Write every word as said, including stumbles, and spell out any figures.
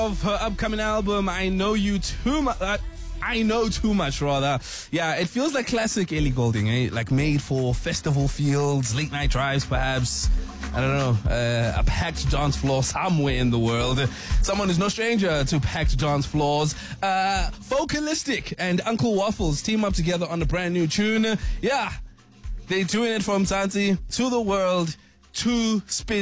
Of her upcoming album, I Know You Too Much. Uh, I Know Too Much, rather. Yeah, it feels like classic Ellie Goulding, eh? Like made for festival fields, late night drives, perhaps. I don't know, uh, a packed dance floor somewhere in the world. Someone who's no stranger to packed dance floors. Uh, Focalistic and Uncle Waffles team up together on a brand new tune. Yeah, they're doing it from Mzansi to the world to spin.